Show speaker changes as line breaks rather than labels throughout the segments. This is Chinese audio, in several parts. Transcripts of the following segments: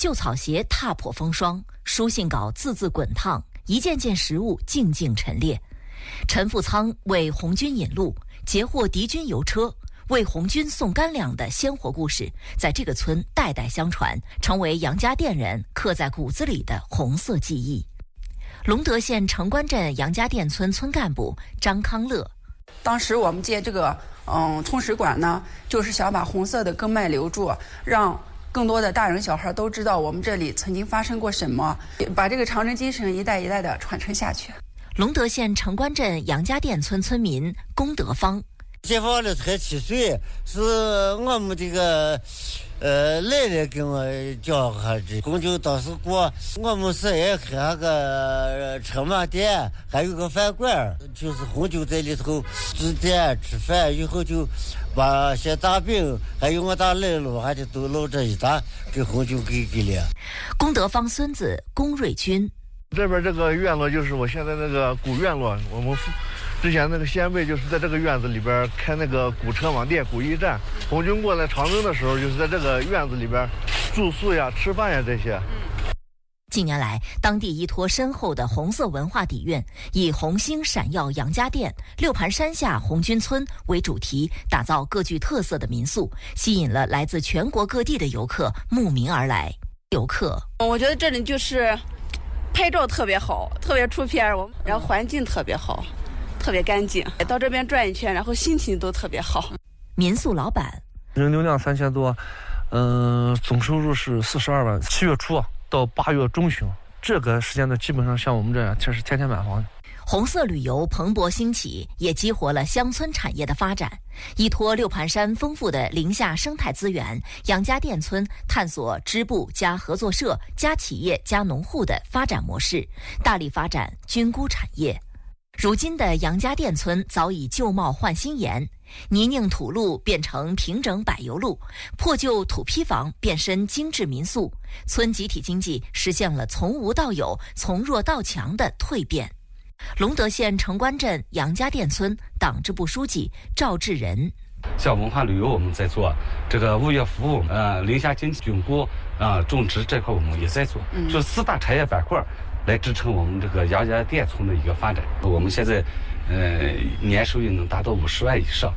旧草鞋踏破风霜，书信稿字字滚烫，一件件食物静静陈列。陈复仓为红军引路，截获敌军油车，为红军送干粮的鲜活故事，在这个村代代相传，成为杨家店人刻在骨子里的红色记忆。隆德县城关镇杨家店村村干部张康乐，
当时我们建这个葱食馆呢，就是想把红色的根脉留住，让更多的大人小孩都知道我们这里曾经发生过什么，把这个长征精神一代一代的传承下去。
隆德县城关镇杨家店村村民龚德芳，
解放了才7岁，是我们这个奶奶给我教下的。红军当时过，我们是也开个车马店，还有个饭馆，就是红军在里头值点吃饭，以后就把些大饼还有我大奶酪还得都搂着一打给红军给了。
龚德芳孙子龚瑞军，
这边这个院落就是我现在那个古院落，我们之前那个先辈就是在这个院子里边开那个古车网店、古驿站。红军过来长征的时候，就是在这个院子里边住宿呀、吃饭呀这些。
近年来，当地依托深厚的红色文化底蕴，以红星闪耀杨家店、六盘山下红军村为主题，打造各具特色的民宿，吸引了来自全国各地的游客慕名而来。
我觉得这里就是拍照特别好，特别出片，然后环境特别好，特别干净。到这边转一圈，然后心情都特别好。
民宿老板，
人流量3000多，总收入是42万。7月初到8月中旬，这个时间呢，基本上像我们这样，这是天天满房。
红色旅游蓬勃兴起，也激活了乡村产业的发展。依托六盘山丰富的林下生态资源，杨家店村探索支部加合作社加企业加农户的发展模式，大力发展菌菇产业。如今的杨家店村早已旧貌换新颜，泥泞土路变成平整柏油路，破旧土坯房变身精致民宿，村集体经济实现了从无到有、从弱到强的蜕变。隆德县城关镇杨家店村党支部书记赵志仁，
像文化旅游我们在做，这个物业服务，林下经济、菌菇种植这块我们也在做，就4大产业板块来支撑我们这个杨家店村的一个发展。我们现在年收益能达到50万以上。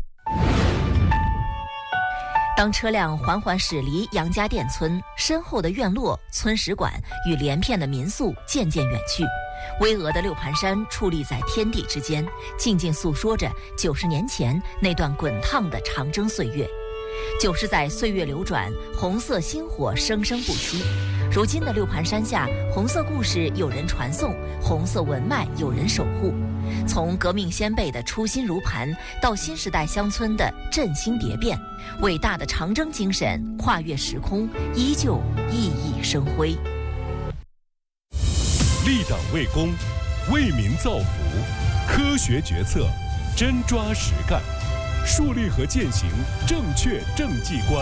当车辆缓缓驶离杨家店村，身后的院落、村史馆与连片的民宿渐渐远去，巍峨的六盘山矗立在天地之间，静静诉说着90年前那段滚烫的长征岁月。90载岁月流转，红色星火生生不息。如今的六盘山下，红色故事有人传颂，红色文脉有人守护。从革命先辈的初心如磐，到新时代乡村的振兴蝶变，伟大的长征精神跨越时空，依旧熠熠生辉。
立党为公，为民造福，科学决策，真抓实干，树立和践行正确政绩观。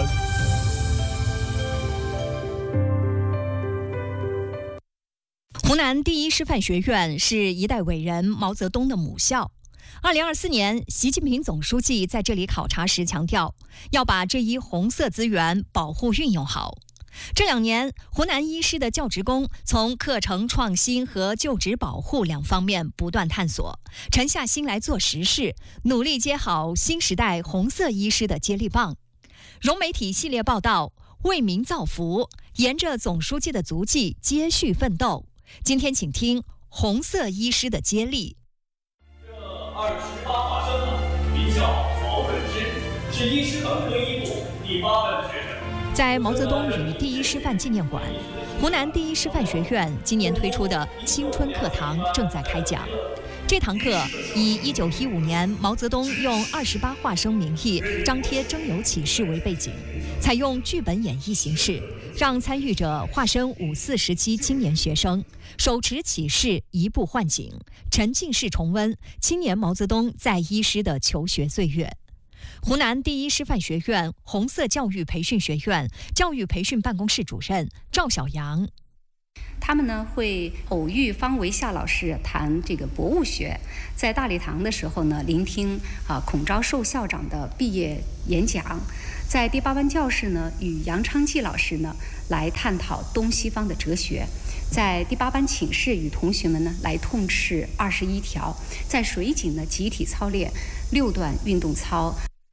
湖南第一师范学院是一代伟人毛泽东的母校。2024年，习近平总书记在这里考察时强调，要把这一红色资源保护运用好。这2年，湖南一师的教职工从课程创新和就职保护2方面不断探索，沉下心来做实事，努力接好新时代红色一师的接力棒。融媒体系列报道，为民造福，沿着总书记的足迹接续奋斗。今天请听红色一师的接力。
这28话生名叫曹本之，是一师本科1部第8班的学生。
在毛泽东与第一师范纪念馆，湖南第一师范学院今年推出的青春课堂正在开讲。这堂课以1915年毛泽东用28话生名义张贴征友启事为背景，采用剧本演绎形式，让参与者化身5·4时期青年学生，手持启事移步换景，沉浸式重温青年毛泽东在一师的求学岁月。湖南第一师范学院红色教育培训学院教育培训办公室主任赵小阳，
他们呢会偶遇方维夏老师谈这个博物学，在大礼堂的时候呢聆听孔昭寿校长的毕业演讲，在第8班教室呢与杨昌济老师呢来探讨东西方的哲学，在第8班寝室与同学们呢来痛斥21条，在水井呢集体操练6段运动操。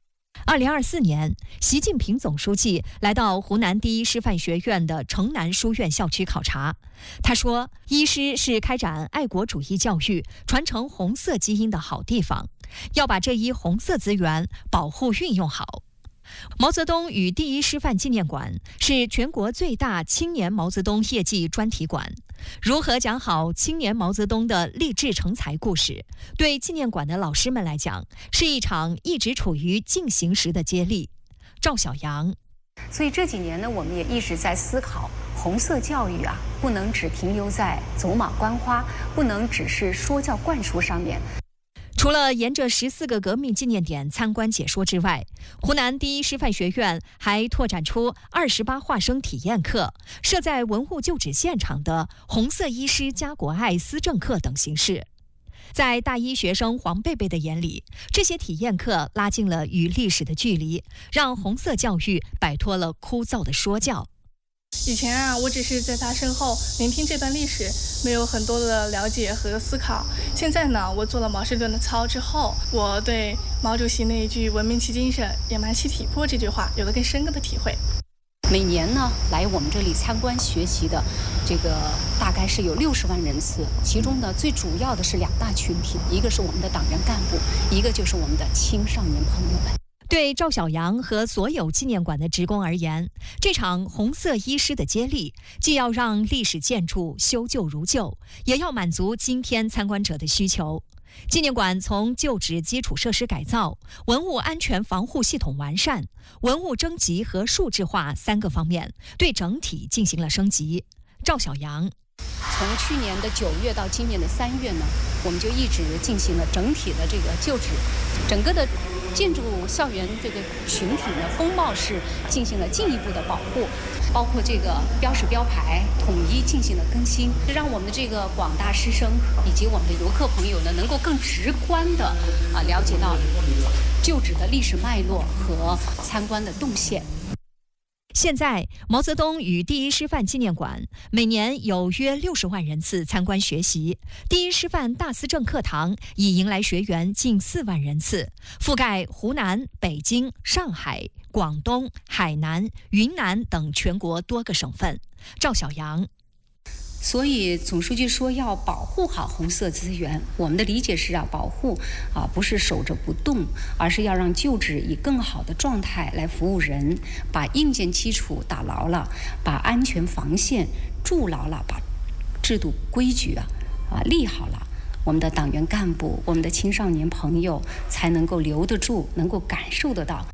2024年，习近平总书记来到湖南第一师范学院的城南书院校区考察。他说，一师是开展爱国主义教育、传承红色基因的好地方，要把这一红色资源保护运用好。毛泽东与第一师范纪念馆是全国最大青年毛泽东业绩专题馆。如何讲好青年毛泽东的励志成才故事，对纪念馆的老师们来讲，是一场一直处于进行时的接力。赵小阳，
所以这几年呢，我们也一直在思考，红色教育不能只停留在走马观花，不能只是说教灌输上面。
除了沿着14个革命纪念点参观解说之外，湖南第一师范学院还拓展出28化生体验课、设在文物旧址现场的红色医师家国爱思政课等形式。在大一学生黄贝贝的眼里，这些体验课拉近了与历史的距离，让红色教育摆脱了枯燥的说教。
以前我只是在他身后聆听这段历史，没有很多的了解和思考。现在呢，我做了毛士顿的操之后，我对毛主席那一句"文明其精神，野蛮其体魄"这句话有了更深刻的体会。
每年呢，来我们这里参观学习的这个大概是有60万人次，其中呢最主要的是2大群体，一个是我们的党员干部，一个就是我们的青少年朋友们。
对赵小阳和所有纪念馆的职工而言，这场红色医师的接力，既要让历史建筑修旧如旧，也要满足今天参观者的需求。纪念馆从旧址基础设施改造、文物安全防护系统完善、文物征集和数字化3个方面，对整体进行了升级。赵小阳，
从去年的9月到今年的3月呢，我们就一直进行了整体的这个旧址，整个的建筑校园这个群体呢风貌是进行了进一步的保护，包括这个标识标牌统一进行了更新，让我们的这个广大师生以及我们的游客朋友呢能够更直观的了解到旧址的历史脉络和参观的动线。
现在，毛泽东与第一师范纪念馆每年有约60万人次参观学习，第一师范大思政课堂已迎来学员近4万人次，覆盖湖南、北京、上海、广东、海南、云南等全国多个省份。赵小阳，
所以总书记说要保护好红色资源，我们的理解是保护不是守着不动，而是要让旧址以更好的状态来服务人，把硬件基础打牢了，把安全防线筑牢了，把制度规矩立好了，我们的党员干部、我们的青少年朋友才能够留得住，能够感受得到。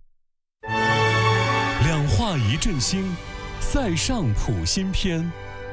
两化一振兴，塞上普新篇。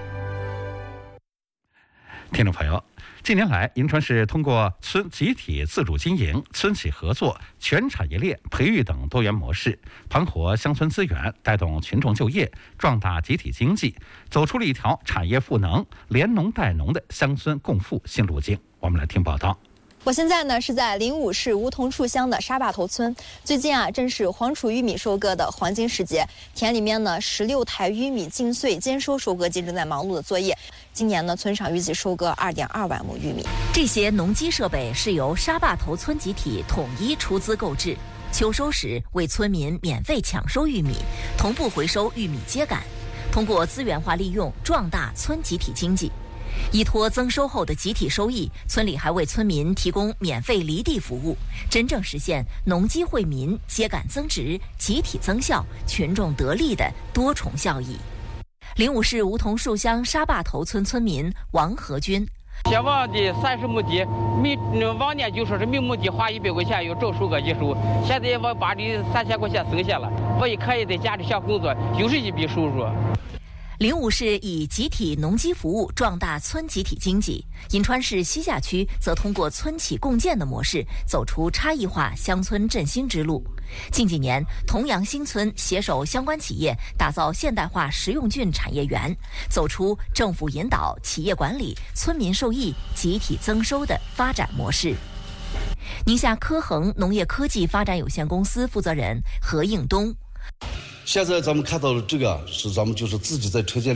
听众朋友，近年来，银川市通过村集体自主经营、村企合作、全产业链培育等多元模式，盘活乡村资源，带动群众就业，壮大集体经济，走出了一条产业赋能、连农带农的乡村共富新路径。我们来听报道。
我现在呢是在临武市梧桐树乡的沙坝头村，最近正是黄储玉米收割的黄金时节，田里面呢16台玉米净穗兼收收割机正在忙碌的作业。今年呢，村上预计收割2.2万亩玉米。
这些农机设备是由沙坝头村集体统一出资购置，秋收时为村民免费抢收玉米，同步回收玉米秸秆，通过资源化利用壮大村集体经济。依托增收后的集体收益，村里还为村民提供免费犁地服务，真正实现农机惠民、秸秆增值、集体增效、群众得利的多重效益。临武市梧桐树乡沙坝头村村民王和军，
शे望的30亩地，往年就说是每亩地花100块钱，有照收割机收，现在我把这3000块钱省下了，我也可以在家里想工作，又是一笔收入。
灵武市以集体农机服务壮大村集体经济，银川市西夏区则通过村企共建的模式，走出差异化乡村振兴之路。近几年，同阳新村携手相关企业，打造现代化实用郡产业园，走出政府引导、企业管理、村民受益、集体增收的发展模式。宁夏科恒农业科技发展有限公司负责人何应东。
现在咱们看到的这个是咱们就是自己在车间里